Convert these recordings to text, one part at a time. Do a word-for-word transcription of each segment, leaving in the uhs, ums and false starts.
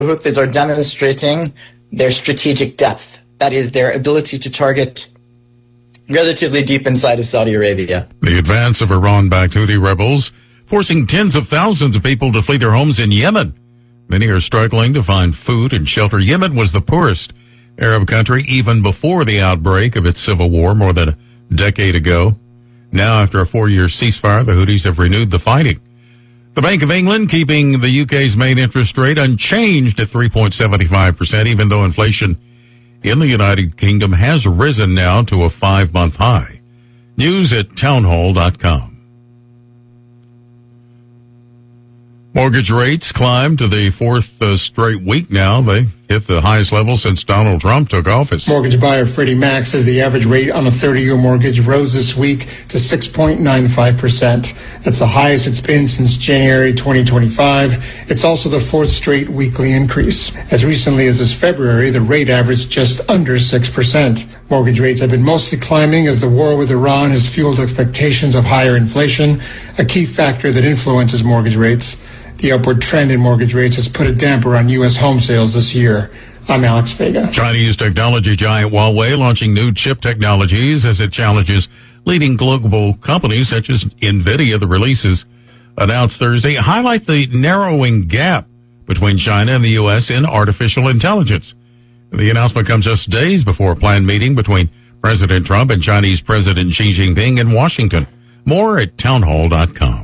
Houthis are demonstrating their strategic depth. That is, their ability to target relatively deep inside of Saudi Arabia. The advance of Iran-backed Houthi rebels forcing tens of thousands of people to flee their homes in Yemen. Many are struggling to find food and shelter. Yemen was the poorest Arab country even before the outbreak of its civil war more than a decade ago. Now, after a four-year ceasefire, the Houthis have renewed the fighting. The Bank of England keeping the U K's main interest rate unchanged at three point seven five percent, even though inflation in the United Kingdom has risen now to a five-month high. News at townhall dot com. Mortgage rates climbed to the fourth uh, straight week now. They hit the highest level since Donald Trump took office. Mortgage buyer Freddie Mac says the average rate on a thirty-year mortgage rose this week to six point nine five percent. That's the highest it's been since January twenty twenty-five. It's also the fourth straight weekly increase. As recently as this February, the rate averaged just under six percent. Mortgage rates have been mostly climbing as the war with Iran has fueled expectations of higher inflation, a key factor that influences mortgage rates. The upward trend in mortgage rates has put a damper on U S home sales this year. I'm Alex Vega. Chinese technology giant Huawei launching new chip technologies as it challenges leading global companies such as NVIDIA. The releases announced Thursday highlight the narrowing gap between China and the U S in artificial intelligence. The announcement comes just days before a planned meeting between President Trump and Chinese President Xi Jinping in Washington. More at townhall dot com.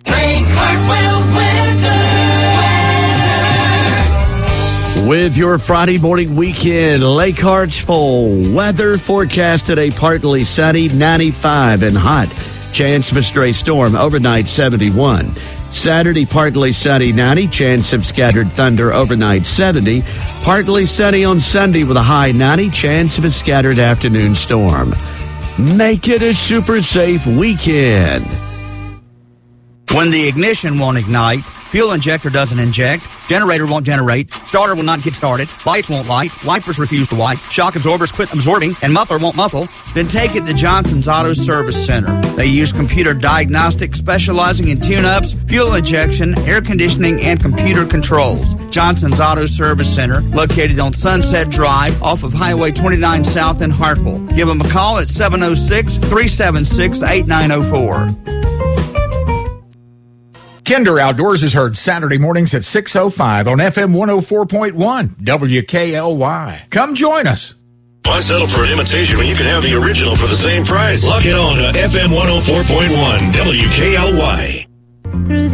With your Friday morning weekend, Lake Hartsville weather forecast today, partly sunny, ninety-five and hot. Chance of a stray storm overnight, seventy-one. Saturday, partly sunny, ninety. Chance of scattered thunder overnight, seventy. Partly sunny on Sunday with a high ninety. Chance of a scattered afternoon storm. Make it a super safe weekend. When the ignition won't ignite, fuel injector doesn't inject, generator won't generate, starter will not get started, lights won't light, wipers refuse to wipe, shock absorbers quit absorbing, and muffler won't muffle, then take it to Johnson's Auto Service Center. They use computer diagnostics specializing in tune-ups, fuel injection, air conditioning, and computer controls. Johnson's Auto Service Center, located on Sunset Drive off of Highway twenty-nine South in Hartsville. Give them a call at seven oh six, three seven six, eight nine oh four. Kinder Outdoors is heard Saturday mornings at six oh five on F M one oh four point one W K L Y. Come join us. Why settle for an imitation when you can have the original for the same price? Lock it on to F M one oh four point one W K L Y.